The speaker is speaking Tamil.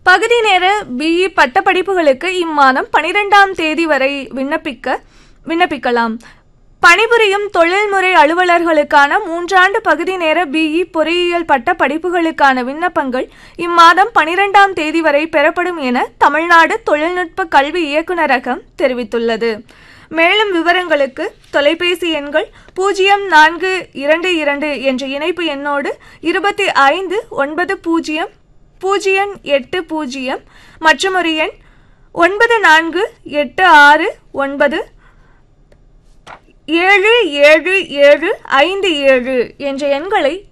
பகுதி நேர பிஇ பட்டப்படிப்புகளுக்கு இம்மாதம் 12ஆம் தேதி வரை விண்ணப்பிக்கலாம். பணிபுரியும் தொழில்முறை அலுவலர்களுக்கான 3 ஆண்டு பகுதி நேர பிஇ பொறியியல் பட்ட படிப்புகளுக்கான விண்ணப்பங்கள் இம்மாதம் 12ஆம் தேதி வரை பெறப்படும் என தமிழ்நாடு தொழில்நுட்ப கல்வி இயக்குநரகம் தெரிவித்துள்ளது. மேலும் விவரங்களுக்கு தொலைபேசி எண்கள் 0422 என்ற இணைப்பு எண்ணோடு 259008 மற்றும் ஒரு எண் 9486977757 என்ற எண்களை